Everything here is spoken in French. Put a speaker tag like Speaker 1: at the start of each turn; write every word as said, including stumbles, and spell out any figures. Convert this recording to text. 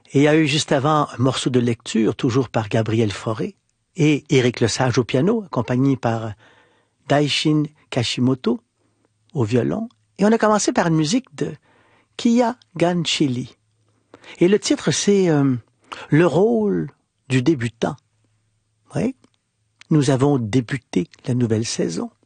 Speaker 1: Et il y a eu juste avant un morceau de lecture, toujours par Gabriel Fauré, et Éric Lesage au piano, accompagné par Daishin Kashimoto au violon. Et on a commencé par une musique de Kia Ganchili. Et le titre, c'est euh, « Le rôle du débutant ». Oui, nous avons débuté la nouvelle saison.